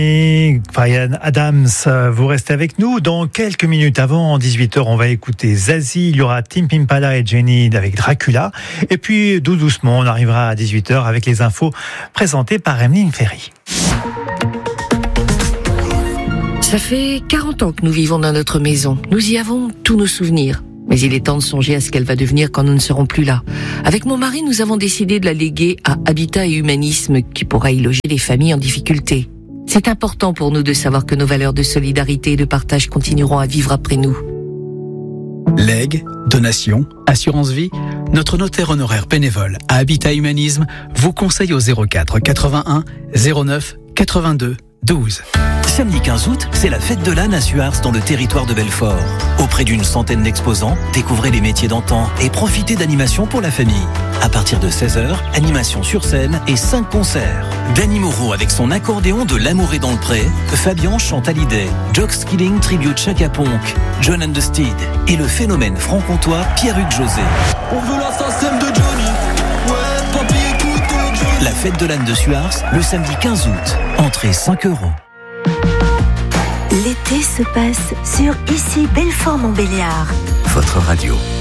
Et Bryan Adams, vous restez avec nous. Dans quelques minutes avant 18h, on va écouter Zazie. Il y aura Tim Impala et Jenny avec Dracula. Et puis, doucement, on arrivera à 18h avec les infos présentées par Emeline Ferry. Ça fait 40 ans que nous vivons dans notre maison. Nous y avons tous nos souvenirs. Mais il est temps de songer à ce qu'elle va devenir quand nous ne serons plus là. Avec mon mari, nous avons décidé de la léguer à Habitat et Humanisme, qui pourra y loger les familles en difficulté. C'est important pour nous de savoir que nos valeurs de solidarité et de partage continueront à vivre après nous. Legs, donations, assurance vie, notre notaire honoraire bénévole à Habitat Humanisme vous conseille au 04 81 09 82 12. Samedi 15 août, c'est la fête de l'âne à Suars dans le territoire de Belfort. Auprès d'une centaine d'exposants, découvrez les métiers d'antan et profitez d'animations pour la famille. À partir de 16h, animation sur scène et 5 concerts. Danny Moreau avec son accordéon de L'amour est dans le pré, Fabian chante Hallyday, Jock Skilling tribute Chaka Ponk, John and the Steed et le phénomène franc-comtois Pierre-Hugues José. On veut la SACEM de Johnny. Ouais, papy écoute Johnny. La fête de l'âne de Suars, le samedi 15 août. Entrée 5 €. L'été se passe sur Ici Belfort-Montbéliard. Votre radio.